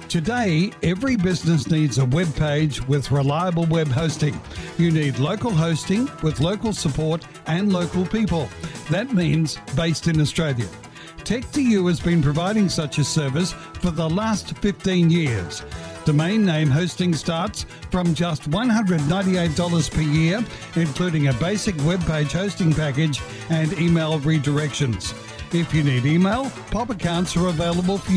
Today, every business needs a web page with reliable web hosting. You need local hosting with local support and local people. That means based in Australia. Tech2U has been providing such a service for the last 15 years. Domain name hosting starts from just $198 per year, including a basic web page hosting package and email redirections. If you need email, POP accounts are available for you.